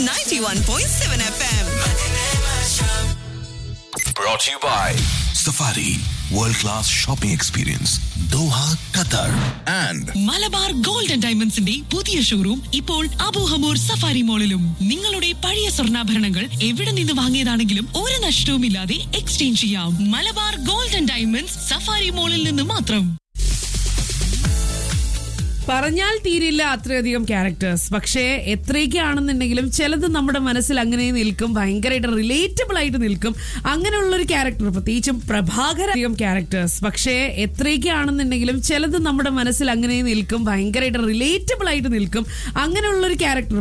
91.7 FM. Brought to you by Safari World Class Shopping Experience Doha, Qatar and Malabar gold and ഡയമണ്ട്സിന്റെ പുതിയ showroom ഇപ്പോൾ Abu Hamour safari മോളിലും. നിങ്ങളുടെ പഴയ സ്വർണ്ണാഭരണങ്ങൾ എവിടെ നിന്ന് വാങ്ങിയതാണെങ്കിലും ഒരു നഷ്ടവുമില്ലാതെ എക്സ്ചേഞ്ച് ചെയ്യാം. Malabar gold and diamonds safari മോളിൽ നിന്ന് മാത്രം. പറഞ്ഞാൽ തീരില്ല അത്രയധികം ക്യാരക്ടേഴ്സ്. പക്ഷേ എത്രയൊക്കെയാണെന്നുണ്ടെങ്കിലും ചിലത് നമ്മുടെ മനസ്സിൽ അങ്ങനെ നിൽക്കും, ഭയങ്കരമായിട്ട് റിലേറ്റബിൾ ആയിട്ട് നിൽക്കും. അങ്ങനെയുള്ളൊരു ക്യാരക്ടർ, പ്രത്യേകിച്ചും പ്രഭാകരധികം ക്യാരക്ടേഴ്സ്. പക്ഷേ എത്രയൊക്കെയാണെന്നുണ്ടെങ്കിലും ചിലത് നമ്മുടെ മനസ്സിൽ അങ്ങനെ നിൽക്കും, ഭയങ്കരമായിട്ട് റിലേറ്റബിൾ ആയിട്ട് നിൽക്കും. അങ്ങനെയുള്ളൊരു ക്യാരക്ടർ